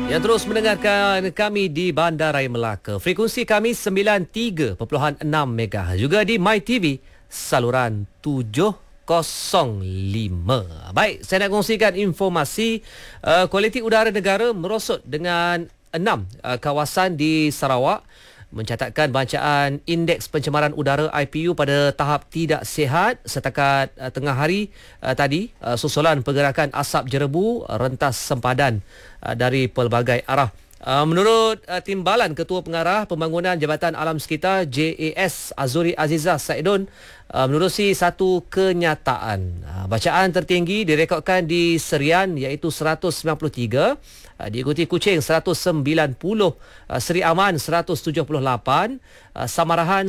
Yang terus mendengarkan kami di Bandaraya Melaka. Frekuensi kami 93.6 MHz. Juga di MyTV saluran 705. Baik, saya nak kongsikan informasi kualiti udara negara merosot dengan 6 kawasan di Sarawak, mencatatkan bacaan indeks pencemaran udara IPU pada tahap tidak sihat setakat tengah hari tadi, susulan pergerakan asap jerebu rentas sempadan dari pelbagai arah. Menurut Timbalan Ketua Pengarah Pembangunan Jabatan Alam Sekitar JAS Azuri Azizah Saidun, menerusi satu kenyataan. Bacaan tertinggi direkodkan di Serian iaitu 193, diikuti Kuching 190, Seri Aman 178, Samarahan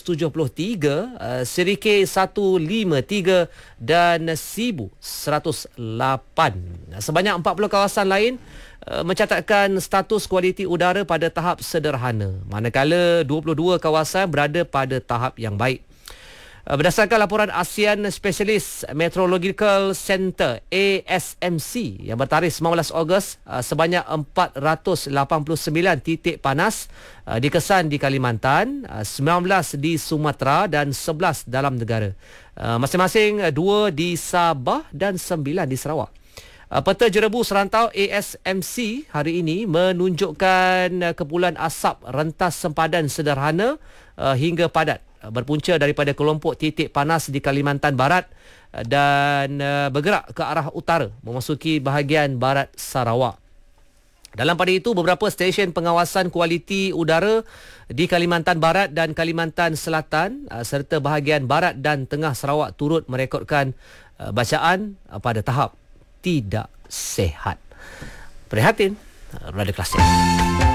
173, Serike 153 dan Sibu 108. Sebanyak 40 kawasan lain mencatatkan status kualiti udara pada tahap sederhana, manakala 22 kawasan berada pada tahap yang baik. Berdasarkan laporan ASEAN Specialist Meteorological Center ASMC yang bertarikh 19 Ogos, sebanyak 489 titik panas dikesan di Kalimantan, 19 di Sumatera dan 11 dalam negara. Masing-masing 2 di Sabah dan 9 di Sarawak. Peta jerebu serantau ASMC hari ini menunjukkan kepulan asap rentas sempadan sederhana hingga padat, berpunca daripada kelompok titik panas di Kalimantan Barat dan bergerak ke arah utara memasuki bahagian barat Sarawak. Dalam pada itu, beberapa stesen pengawasan kualiti udara di Kalimantan Barat dan Kalimantan Selatan serta bahagian barat dan tengah Sarawak turut merekodkan bacaan pada tahap tidak sihat. Prihatin, Radar Klasik.